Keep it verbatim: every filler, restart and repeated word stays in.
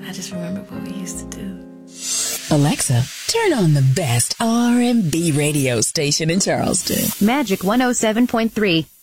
I just remember what we used to do. Alexa, turn on the best R and B radio station in Charleston. Magic one oh seven point three.